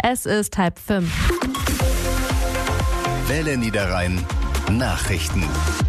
Es ist 4:30. Welle Niederrhein Nachrichten.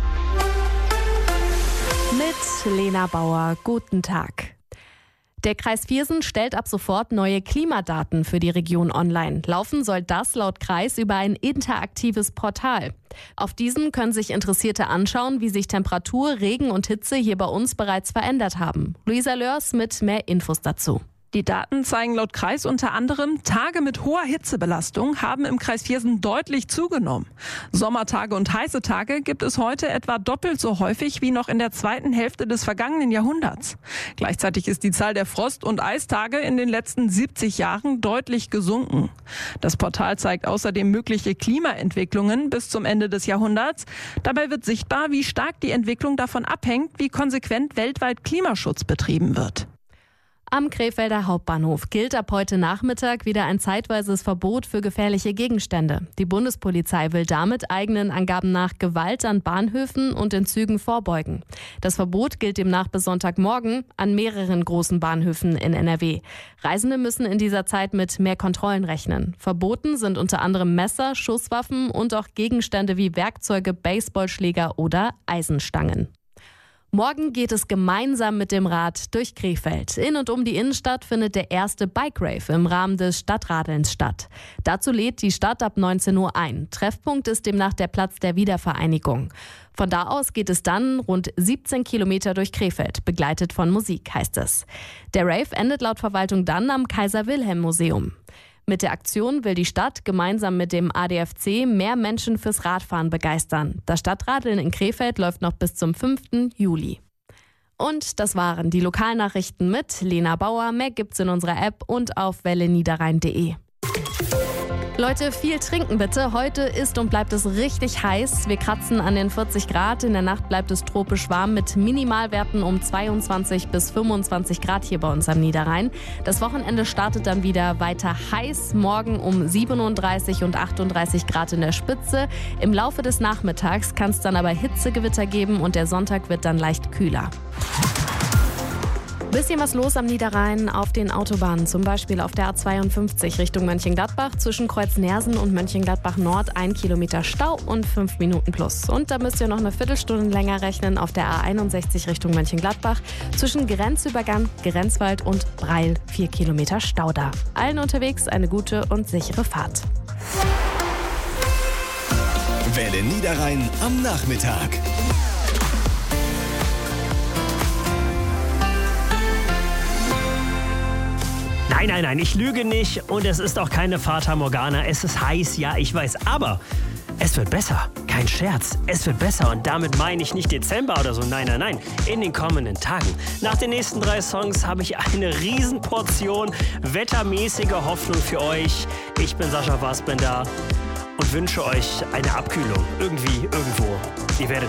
Mit Lena Bauer. Guten Tag. Der Kreis Viersen stellt ab sofort neue Klimadaten für die Region online. Laufen soll das laut Kreis über ein interaktives Portal. Auf diesem können sich Interessierte anschauen, wie sich Temperatur, Regen und Hitze hier bei uns bereits verändert haben. Luisa Lörs mit mehr Infos dazu. Die Daten zeigen laut Kreis unter anderem, Tage mit hoher Hitzebelastung haben im Kreis Viersen deutlich zugenommen. Sommertage und heiße Tage gibt es heute etwa doppelt so häufig wie noch in der zweiten Hälfte des vergangenen Jahrhunderts. Gleichzeitig ist die Zahl der Frost- und Eistage in den letzten 70 Jahren deutlich gesunken. Das Portal zeigt außerdem mögliche Klimaentwicklungen bis zum Ende des Jahrhunderts. Dabei wird sichtbar, wie stark die Entwicklung davon abhängt, wie konsequent weltweit Klimaschutz betrieben wird. Am Krefelder Hauptbahnhof gilt ab heute Nachmittag wieder ein zeitweises Verbot für gefährliche Gegenstände. Die Bundespolizei will damit eigenen Angaben nach Gewalt an Bahnhöfen und in Zügen vorbeugen. Das Verbot gilt demnach bis Sonntagmorgen an mehreren großen Bahnhöfen in NRW. Reisende müssen in dieser Zeit mit mehr Kontrollen rechnen. Verboten sind unter anderem Messer, Schusswaffen und auch Gegenstände wie Werkzeuge, Baseballschläger oder Eisenstangen. Morgen geht es gemeinsam mit dem Rad durch Krefeld. In und um die Innenstadt findet der erste Bike Rave im Rahmen des Stadtradelns statt. Dazu lädt die Stadt ab 19 Uhr ein. Treffpunkt ist demnach der Platz der Wiedervereinigung. Von da aus geht es dann rund 17 Kilometer durch Krefeld, begleitet von Musik, heißt es. Der Rave endet laut Verwaltung dann am Kaiser-Wilhelm-Museum. Mit der Aktion will die Stadt gemeinsam mit dem ADFC mehr Menschen fürs Radfahren begeistern. Das Stadtradeln in Krefeld läuft noch bis zum 5. Juli. Und das waren die Lokalnachrichten mit Lena Bauer. Mehr gibt's in unserer App und auf welleniederrhein.de. Leute, viel trinken bitte. Heute ist und bleibt es richtig heiß. Wir kratzen an den 40 Grad. In der Nacht bleibt es tropisch warm mit Minimalwerten um 22 bis 25 Grad hier bei uns am Niederrhein. Das Wochenende startet dann wieder weiter heiß. Morgen um 37 und 38 Grad in der Spitze. Im Laufe des Nachmittags kann es dann aber Hitzegewitter geben und der Sonntag wird dann leicht kühler. Bisschen was los am Niederrhein auf den Autobahnen, zum Beispiel auf der A52 Richtung Mönchengladbach. Zwischen Kreuz-Nersen und Mönchengladbach Nord 1 Kilometer Stau und 5 Minuten plus. Und da müsst ihr noch eine Viertelstunde länger rechnen auf der A61 Richtung Mönchengladbach. Zwischen Grenzübergang, Grenzwald und Breil 4 Kilometer Stau da. Allen unterwegs eine gute und sichere Fahrt. Welle Niederrhein am Nachmittag. Nein, ich lüge nicht und es ist auch keine Fata Morgana. Es ist heiß, ja, ich weiß, aber es wird besser. Kein Scherz, es wird besser und damit meine ich nicht Dezember oder so, nein, in den kommenden Tagen. Nach den nächsten 3 Songs habe ich eine Riesenportion wettermäßige Hoffnung für euch. Ich bin Sascha Fassbender und wünsche euch eine Abkühlung, irgendwie, irgendwo. Ihr werdet